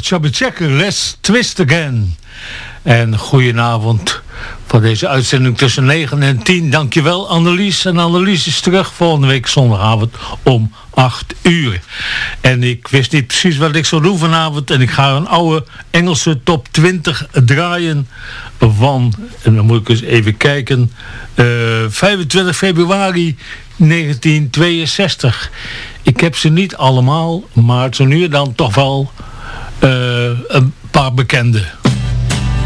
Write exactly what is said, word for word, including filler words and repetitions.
Chubby Checker, Let's Twist Again. En goedenavond voor deze uitzending tussen negen en tien. Dankjewel Annelies. En Annelies is terug volgende week zondagavond om acht uur. En ik wist niet precies wat ik zou doen vanavond. En ik ga een oude Engelse top twintig draaien van, en dan moet ik eens even kijken, uh, vijfentwintig februari negentien tweeënzestig. Ik heb ze niet allemaal, maar zo nu en dan toch wel uh, een paar bekende.